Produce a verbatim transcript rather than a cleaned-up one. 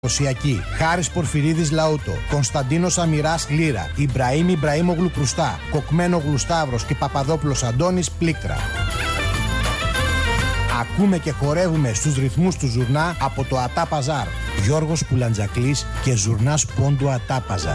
Οσιακή, Χάρης Πορφυρίδης Λαούτο, Κωνσταντίνος Αμυράς Λύρα, Ιμπραήμ Ιμπραήμογλου Κρουστά, Κοκμένογλου Σταύρος και Παπαδόπουλος Αντώνης Πλήκτρα. Ακούμε και χορεύουμε στους ρυθμούς του Ζουρνά από το Ατά Παζάρ. Γιώργος Πουλαντζακλής και Ζουρνάς Πόντου Ατά Παζάρ.